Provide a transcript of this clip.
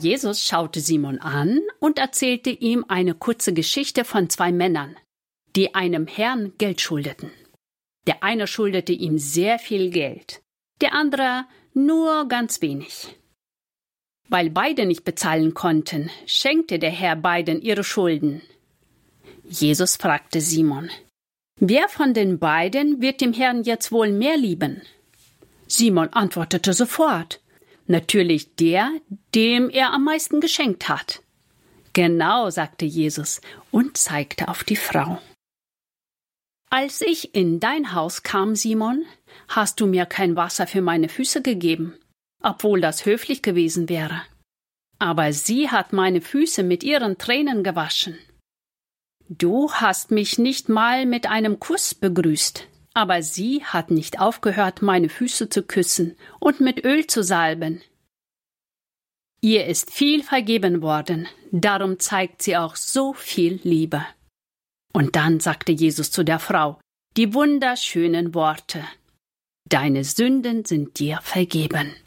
Jesus schaute Simon an und erzählte ihm eine kurze Geschichte von 2 Männern, die einem Herrn Geld schuldeten. Der eine schuldete ihm sehr viel Geld, der andere nur ganz wenig. Weil beide nicht bezahlen konnten, schenkte der Herr beiden ihre Schulden. Jesus fragte Simon: Wer von den beiden wird dem Herrn jetzt wohl mehr lieben? Simon antwortete sofort: Natürlich der, dem er am meisten geschenkt hat. Genau, sagte Jesus und zeigte auf die Frau. Als ich in dein Haus kam, Simon, hast du mir kein Wasser für meine Füße gegeben, obwohl das höflich gewesen wäre. Aber sie hat meine Füße mit ihren Tränen gewaschen. Du hast mich nicht mal mit einem Kuss begrüßt, aber sie hat nicht aufgehört, meine Füße zu küssen und mit Öl zu salben. Ihr ist viel vergeben worden, darum zeigt sie auch so viel Liebe. Und dann sagte Jesus zu der Frau die wunderschönen Worte: Deine Sünden sind dir vergeben.